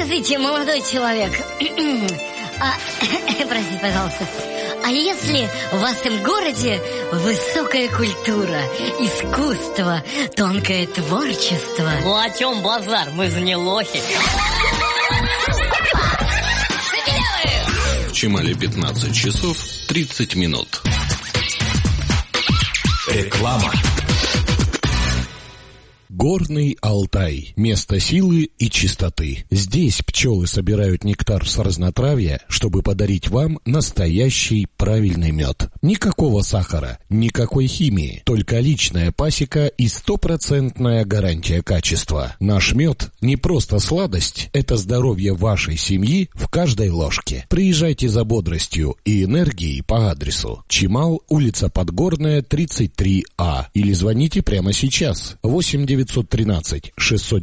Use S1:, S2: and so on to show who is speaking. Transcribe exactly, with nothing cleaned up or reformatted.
S1: Скажите, молодой человек, а, простите, пожалуйста, а если в вашем городе высокая культура, искусство, тонкое творчество?
S2: Ну о чем базар? Мы же не лохи.
S3: В Чимале пятнадцать часов тридцать минут.
S4: Реклама.
S5: Горный Алтай. Место силы и чистоты. Здесь пчелы собирают нектар с разнотравья, чтобы подарить вам настоящий правильный мед. Никакого сахара, никакой химии, только личная пасека и стопроцентная гарантия качества. Наш мед не просто сладость, это здоровье вашей семьи в каждой ложке. Приезжайте за бодростью и энергией по адресу Чимал, улица Подгорная, тридцать три А, или звоните прямо сейчас восемь девятьсот тринадцать шестьсот